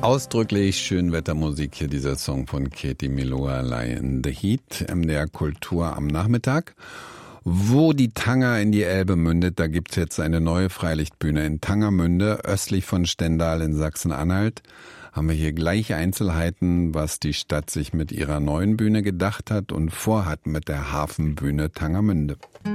Ausdrücklich Schönwettermusik hier, dieser Song von Katie Melua, Lie in the Heat, MDR Kultur am Nachmittag. Wo die Tanger in die Elbe mündet, da gibt's jetzt eine neue Freilichtbühne in Tangermünde, östlich von Stendal in Sachsen-Anhalt. Haben wir hier gleich Einzelheiten, was die Stadt sich mit ihrer neuen Bühne gedacht hat und vorhat mit der Hafenbühne Tangermünde.